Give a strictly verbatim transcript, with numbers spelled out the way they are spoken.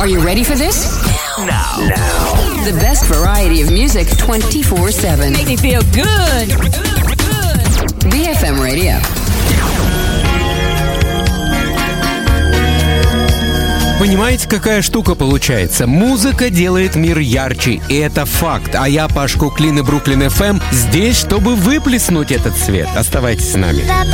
Are you ready for this? Now. Now. The best variety of music twenty-four seven. Make me feel good. би эф эм Radio. Понимаете, какая штука получается? Музыка делает мир ярче, и это факт. А я, Паш Куклин и Бруклин эф эм, здесь, чтобы выплеснуть этот свет. Оставайтесь с нами.